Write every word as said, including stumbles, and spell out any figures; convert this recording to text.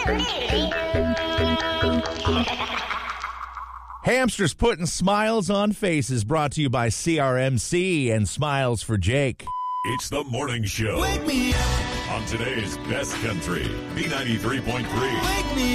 Hamsters putting smiles on faces, brought to you by C R M C and Smiles for Jake. It's the morning show. Wake me up. On today's best country, B ninety-three point three. Wake me